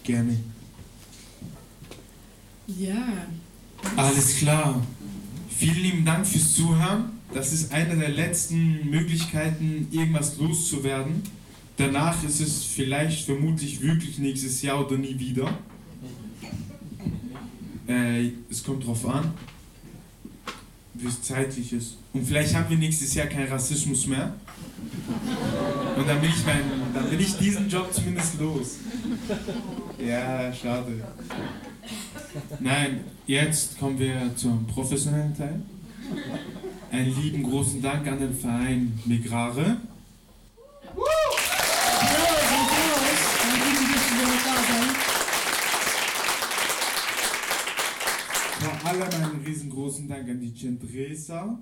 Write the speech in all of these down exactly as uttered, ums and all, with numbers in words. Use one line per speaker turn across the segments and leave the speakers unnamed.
Gerne.
Ja.
Alles klar. Vielen lieben Dank fürs Zuhören. Das ist eine der letzten Möglichkeiten, irgendwas loszuwerden. Danach ist es vielleicht vermutlich wirklich nächstes Jahr oder nie wieder. Äh, es kommt drauf an, wie es zeitlich ist. Und vielleicht haben wir nächstes Jahr keinen Rassismus mehr. Und dann bin ich, mein, dann bin ich diesen Job zumindest los. Ja, schade. Nein, jetzt kommen wir zum professionellen Teil. Einen lieben großen Dank an den Verein Migrare. Vor allem einen riesengroßen Dank an die Centresa.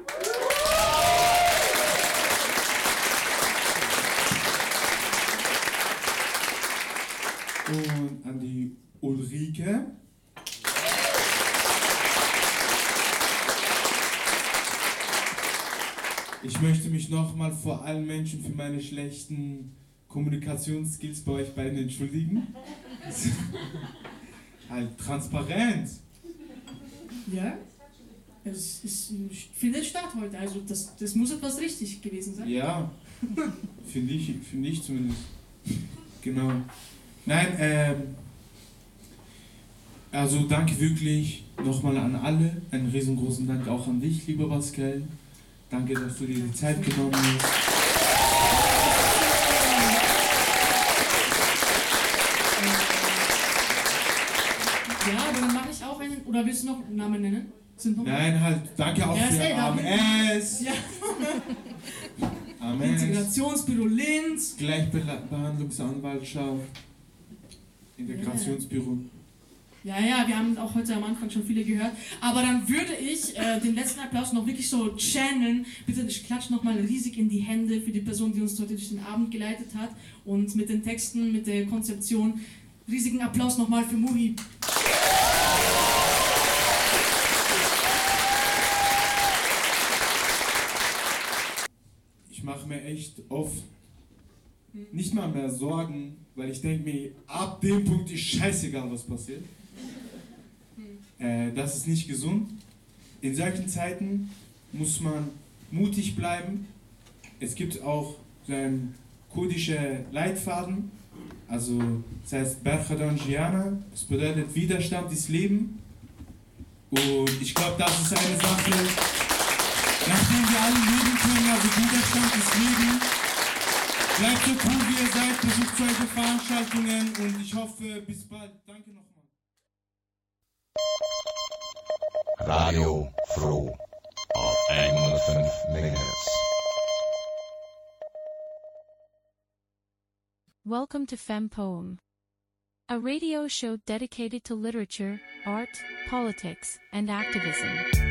Und an die Ulrike. Ich möchte mich nochmal vor allen Menschen für meine schlechten Kommunikationsskills bei euch beiden entschuldigen. Halt transparent.
Ja, es ist, findet statt heute, also das, das muss etwas richtig gewesen sein.
Ja, finde ich, finde ich zumindest. Genau. Nein, ähm, also danke wirklich nochmal an alle. Einen riesengroßen Dank auch an dich, lieber Pascal. Danke, dass du dir die Zeit genommen hast.
Ja, aber dann mache ich auch einen, oder willst du noch einen Namen nennen? Sind noch
Nein, halt, danke auch
ja,
für
ey,
A M S.
Ja.
A M S.
Integrationsbüro Linz.
Gleichbehandlungsanwaltschaft. Integrationsbüro.
Ja, ja, wir haben auch heute am Anfang schon viele gehört. Aber dann würde ich äh, den letzten Applaus noch wirklich so channeln. Bitte klatscht nochmal riesig in die Hände für die Person, die uns heute durch den Abend geleitet hat. Und mit den Texten, mit der Konzeption. Riesigen Applaus nochmal für Muhi.
Ich mache mir echt oft nicht mal mehr Sorgen, weil ich denke mir, ab dem Punkt ist scheißegal, was passiert. Äh, das ist nicht gesund. In solchen Zeiten muss man mutig bleiben. Es gibt auch so einen kurdischen Leitfaden, also das heißt Berkhadan Giana, das bedeutet Widerstand ist Leben. Und ich glaube, das ist eine Sache, nachdem wir alle leben können, also Widerstand ist Leben. Bleibt so cool, wie ihr seid, besucht solche Veranstaltungen und ich hoffe, bis bald. Danke nochmal.
Radio Froh auf hundertfünf Megahertz.
Welcome to FemPoem, a radio show dedicated to literature, art, politics, and activism.